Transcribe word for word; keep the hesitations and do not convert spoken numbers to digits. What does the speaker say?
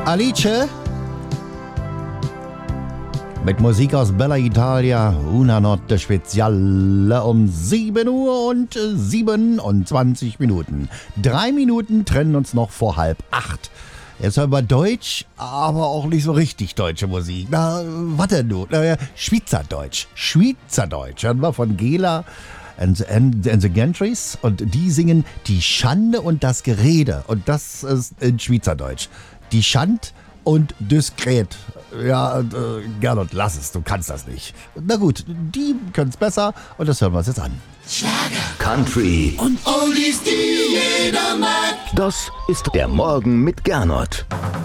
Alice? Mit Musik aus Bella Italia, Una Notte Speziale um sieben Uhr und siebenundzwanzig Minuten. Drei Minuten trennen uns noch vor halb acht. Jetzt hören wir Deutsch, aber auch nicht so richtig deutsche Musik. Na, was denn du? Na, Schweizerdeutsch. Schweizerdeutsch. Hören wir von Gela and the, and, and the Gentries. Und die singen Die Schande und das Gerede. Und das ist in Schweizerdeutsch. Die Schand und diskret. Ja, äh, Gernot, lass es, du kannst das nicht. Na gut, die können es besser und das hören wir uns jetzt an. Schlager, Country und Oldies, die jeder mag. Das ist der Morgen mit Gernot.